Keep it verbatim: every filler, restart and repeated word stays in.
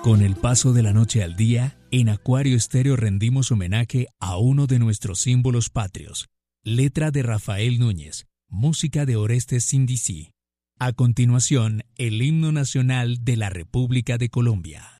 Con el paso de la noche al día, en Acuario Estéreo rendimos homenaje a uno de nuestros símbolos patrios. Letra de Rafael Núñez, música de Orestes Sindisi. A continuación, el himno nacional de la República de Colombia.